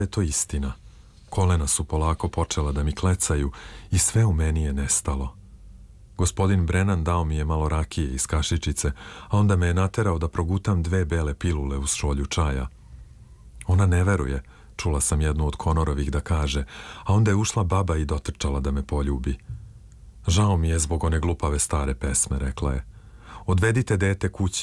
je to istina. Kolena su polako počela da mi klecaju i sve u meni je nestalo. Gospodin Brennan dao mi je malo rakije iz kašičice, a onda me je naterao da progutam 2 bele pilule uz šolju čaja. Ona ne veruje, čula sam jednu od Konorovih da kaže, a onda je ušla baba i dotrčala da me poljubi. Žao mi je zbog one glupave stare pesme, rekla je. Odvedite dete kući.